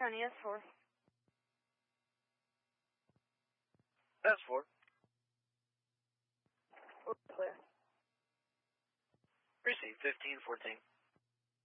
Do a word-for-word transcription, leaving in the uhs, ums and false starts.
County, S four. S four. We're clear. Receive fifteen fourteen.